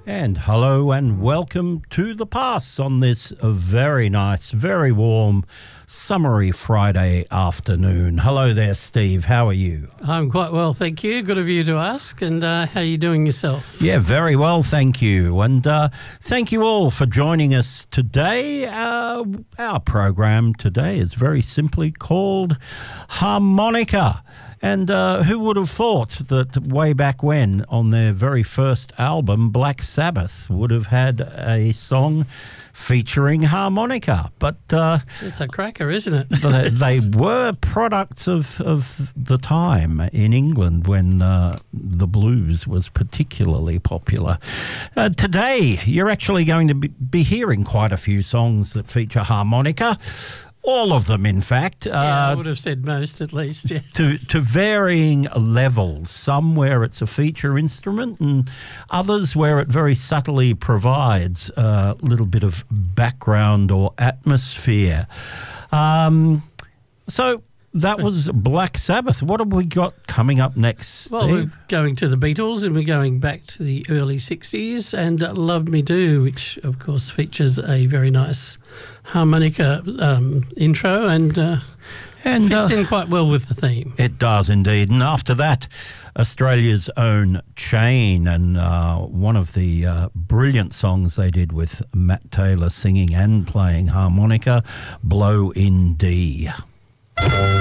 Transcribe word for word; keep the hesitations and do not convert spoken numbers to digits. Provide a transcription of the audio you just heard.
And hello and welcome to The Pass on this very nice, very warm, summery Friday afternoon. Hello there, Steve. How are you? I'm quite well, thank you. Good of you to ask. And uh, how are you doing yourself? Yeah, very well, thank you. And uh, thank you all for joining us today. Uh, our program today is very simply called Harmonica. And uh, who would have thought that way back when, on their very first album, Black Sabbath would have had a song featuring harmonica? But uh, it's a cracker, isn't it? they, they were products of, of the time in England when uh, the blues was particularly popular. Uh, today, you're actually going to be, be hearing quite a few songs that feature harmonica. All of them, in fact. Yeah, uh, I would have said most, at least, yes. To, to varying levels. Some where it's a feature instrument and others where it very subtly provides a little bit of background or atmosphere. Um, so that was Black Sabbath. What have we got coming up next, Well, Steve? we're going to the Beatles and we're going back to the early sixties and Love Me Do, which, of course, features a very nice harmonica um, intro and, uh, and fits uh, in quite well with the theme. It does indeed. And after that, Australia's own Chain, and uh, one of the uh, brilliant songs they did with Matt Taylor singing and playing harmonica, Blow in D.